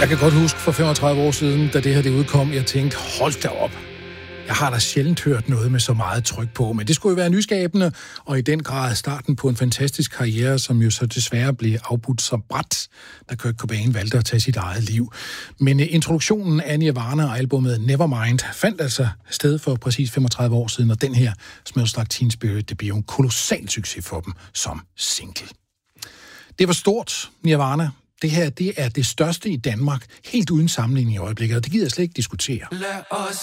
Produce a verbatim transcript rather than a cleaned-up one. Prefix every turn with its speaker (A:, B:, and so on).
A: Jeg kan godt huske for femogtredive år siden, da det her det udkom, jeg tænkte, hold da op. Jeg har da sjældent hørt noget med så meget tryk på, men det skulle jo være nyskabende, og i den grad starten på en fantastisk karriere, som jo så desværre blev afbudt så brat, da Kurt Cobain valgte at tage sit eget liv. Men introduktionen af Nirvana og albumet Nevermind fandt altså sted for præcis femogtredive år siden, og den her Smells Like Teen Spirit, det blev en kolossal succes for dem som single. Det var stort, Nirvana. Det her, det er det største i Danmark, helt uden sammenligning i øjeblikket, og det gider jeg slet ikke diskutere.